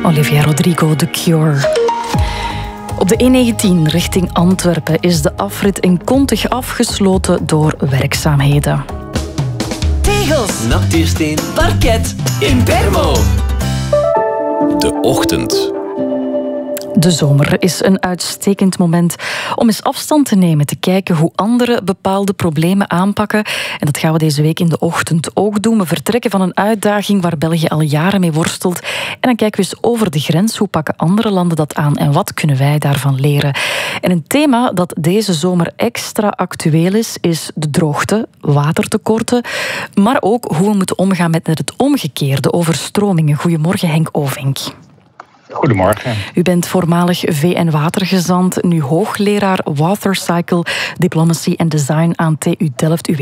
Olivia Rodrigo, The Cure. Op de E19 richting Antwerpen is de afrit in Kontig afgesloten door werkzaamheden. Tegels, natuursteen, parket, Impermo. De ochtend. De zomer is een uitstekend moment om eens afstand te nemen, te kijken hoe anderen bepaalde problemen aanpakken. En dat gaan we deze week in de ochtend ook doen. We vertrekken van een uitdaging waar België al jaren mee worstelt. En dan kijken we eens over de grens. Hoe pakken andere landen dat aan en wat kunnen wij daarvan leren? En een thema dat deze zomer extra actueel is de droogte, watertekorten, maar ook hoe we moeten omgaan met het omgekeerde, overstromingen. Goedemorgen, Henk Ovink. Goedemorgen. U bent voormalig VN-watergezant, nu hoogleraar Watercycle Diplomacy and Design aan TU Delft. U